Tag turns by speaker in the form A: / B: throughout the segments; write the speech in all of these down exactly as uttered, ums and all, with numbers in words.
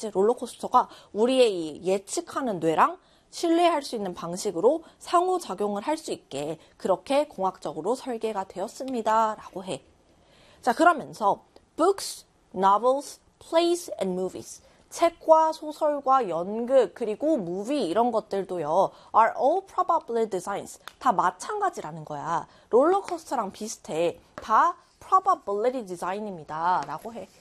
A: 알겠지? 롤러코스터가 우리의 이 예측하는 뇌랑 신뢰할 수 있는 방식으로 상호작용을 할 수 있게 그렇게 공학적으로 설계가 되었습니다. 라고 해. 자, 그러면서 books, novels, plays, and movies. 책과 소설과 연극 그리고 movie 이런 것들도요. are all probably designs. 다 마찬가지라는 거야. 롤러코스터랑 비슷해. 다 probability design입니다. 라고 해.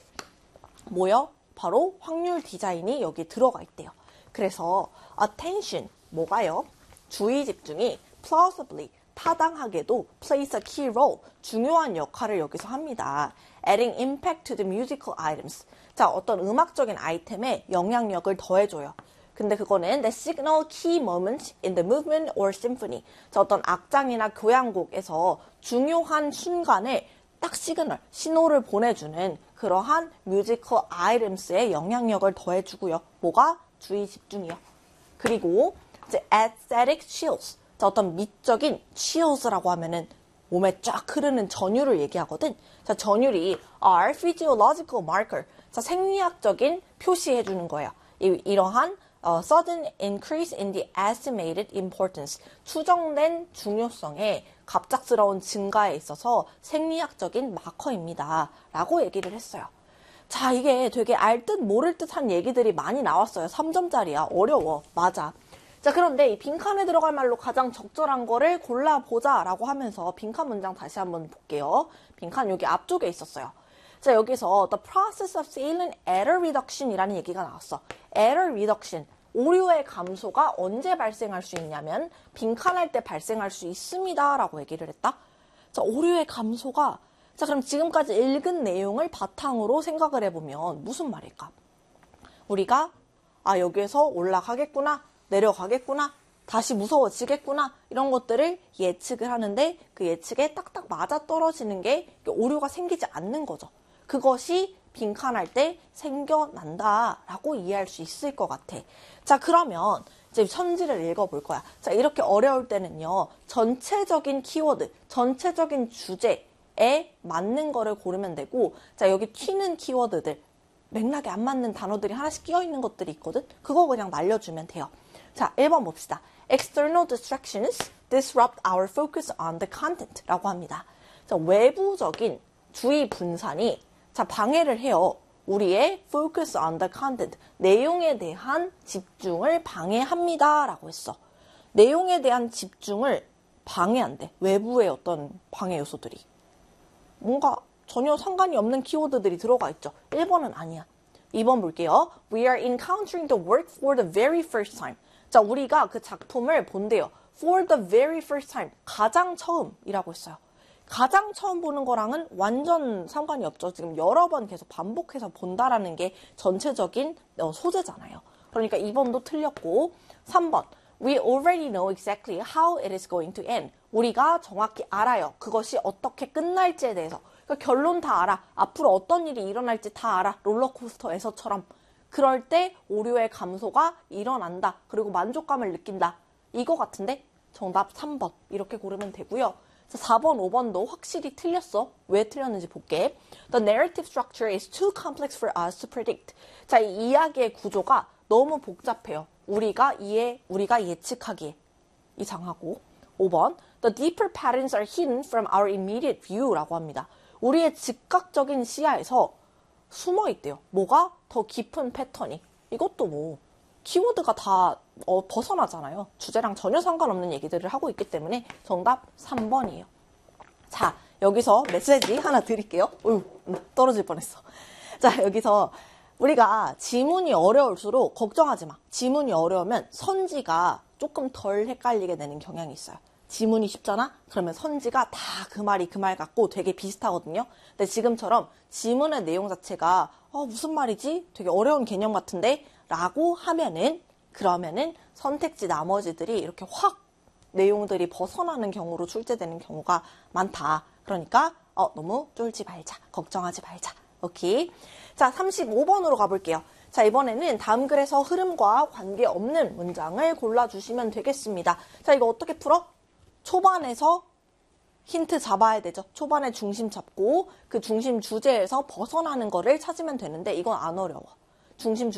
A: 뭐요? 바로 확률 디자인이 여기 들어가 있대요. 그래서 attention, 뭐가요? 주의 집중이 plausibly, 타당하게도 plays a key role, 중요한 역할을 여기서 합니다. adding impact to the musical items. 자, 어떤 음악적인 아이템에 영향력을 더해줘요. 근데 그거는 the signal key moments in the movement or symphony. 자, 어떤 악장이나 교향곡에서 중요한 순간에 딱 시그널, 신호를 보내주는 그러한 뮤지컬 아이템스에 영향력을 더해주고요. 뭐가? 주의 집중이요. 그리고 이제 aesthetic chills. 자, 어떤 미적인 chills라고 하면은 몸에 쫙 흐르는 전율을 얘기하거든. 자, 전율이 are physiological marker. 자, 생리학적인 표시해주는 거예요. 이, 이러한 어, sudden increase in the estimated importance. 추정된 중요성의 갑작스러운 증가에 있어서 생리학적인 마커입니다. 라고 얘기를 했어요. 자, 이게 되게 알 듯 모를 듯한 얘기들이 많이 나왔어요. 삼 점짜리야. 어려워. 맞아. 자, 그런데 이 빈칸에 들어갈 말로 가장 적절한 거를 골라보자 라고 하면서 빈칸 문장 다시 한번 볼게요. 빈칸 여기 앞쪽에 있었어요. 자, 여기서 the process of salient error reduction 이라는 얘기가 나왔어. error reduction, 오류의 감소가 언제 발생할 수 있냐면 빈칸할 때 발생할 수 있습니다 라고 얘기를 했다. 자, 오류의 감소가, 자, 그럼 지금까지 읽은 내용을 바탕으로 생각을 해보면 무슨 말일까? 우리가 아, 여기에서 올라가겠구나, 내려가겠구나, 다시 무서워지겠구나, 이런 것들을 예측을 하는데 그 예측에 딱딱 맞아떨어지는 게 오류가 생기지 않는 거죠. 그것이 빈칸할 때 생겨난다라고 이해할 수 있을 것 같아. 자, 그러면 이제 선지를 읽어볼 거야. 자, 이렇게 어려울 때는요, 전체적인 키워드, 전체적인 주제에 맞는 거를 고르면 되고, 자, 여기 튀는 키워드들, 맥락에 안 맞는 단어들이 하나씩 끼어있는 것들이 있거든? 그거 그냥 날려주면 돼요. 자, 일 번 봅시다. External distractions disrupt our focus on the content 라고 합니다. 자, 외부적인 주의 분산이 자, 방해를 해요. 우리의 focus on the content, 내용에 대한 집중을 방해합니다 라고 했어. 내용에 대한 집중을 방해한대. 외부의 어떤 방해 요소들이. 뭔가 전혀 상관이 없는 키워드들이 들어가 있죠. 일 번은 아니야. 이 번 볼게요. We are encountering the work for the very first time. 자, 우리가 그 작품을 본대요. For the very first time. 가장 처음이라고 했어요. 가장 처음 보는 거랑은 완전 상관이 없죠. 지금 여러 번 계속 반복해서 본다라는 게 전체적인 소재잖아요. 그러니까 이 번도 틀렸고, 삼 번. We already know exactly how it is going to end. 우리가 정확히 알아요. 그것이 어떻게 끝날지에 대해서. 그러니까 결론 다 알아. 앞으로 어떤 일이 일어날지 다 알아. 롤러코스터에서처럼. 그럴 때 오류의 감소가 일어난다. 그리고 만족감을 느낀다. 이거 같은데 정답 삼 번 이렇게 고르면 되고요. 사 번, 오 번도 확실히 틀렸어. 왜 틀렸는지 볼게. The narrative structure is too complex for us to predict. 자, 이 이야기의 구조가 너무 복잡해요. 우리가 이해, 우리가 예측하기에 이상하고. 오 번. The deeper patterns are hidden from our immediate view라고 합니다. 우리의 즉각적인 시야에서 숨어 있대요. 뭐가? 더 깊은 패턴이. 이것도 뭐 키워드가 다 어, 벗어나잖아요. 주제랑 전혀 상관없는 얘기들을 하고 있기 때문에 정답 삼 번이에요. 자, 여기서 메시지 하나 드릴게요. 어휴, 떨어질 뻔했어. 자, 여기서 우리가 지문이 어려울수록 걱정하지 마. 지문이 어려우면 선지가 조금 덜 헷갈리게 되는 경향이 있어요. 지문이 쉽잖아? 그러면 선지가 다 그 말이 그 말 같고 되게 비슷하거든요. 근데 지금처럼 지문의 내용 자체가 어, 무슨 말이지? 되게 어려운 개념 같은데? 라고 하면은 그러면은 선택지 나머지들이 이렇게 확 내용들이 벗어나는 경우로 출제되는 경우가 많다. 그러니까 어, 너무 쫄지 말자. 걱정하지 말자. 오케이. 자, 삼십오 번으로 가볼게요. 자, 이번에는 다음 글에서 흐름과 관계없는 문장을 골라주시면 되겠습니다. 자, 이거 어떻게 풀어? 초반에서 힌트 잡아야 되죠. 초반에 중심 잡고 그 중심 주제에서 벗어나는 거를 찾으면 되는데 이건 안 어려워. 중심 주